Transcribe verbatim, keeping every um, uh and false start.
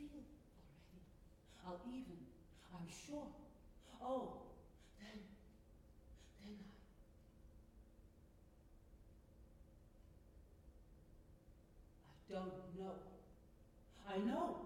feel already. I'll even, I'm sure. Oh, then, then I, I don't know. I know